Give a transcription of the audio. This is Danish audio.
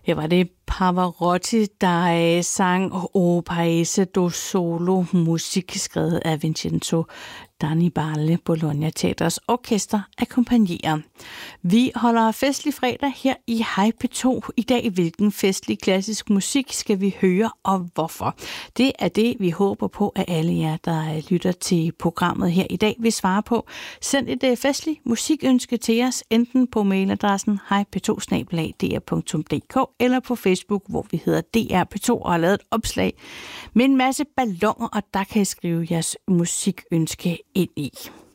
Her var det Pavarotti, der sang O Paese do Solo, musik skrevet af Vincenzo Dannibale. Bologna Teaters orkester akkompagnerer. Vi holder festlig fredag her i Hej P2. I dag, hvilken festlig klassisk musik skal vi høre, og hvorfor? Det er det, vi håber på, at alle jer, der lytter til programmet her i dag, vil svare på. Send et festligt musikønske til os, enten på mailadressen hejp2@dr.dk eller på Facebook, hvor vi hedder DR P2 og har lavet et opslag med en masse balloner, og der kan I skrive jeres musikønske ind i.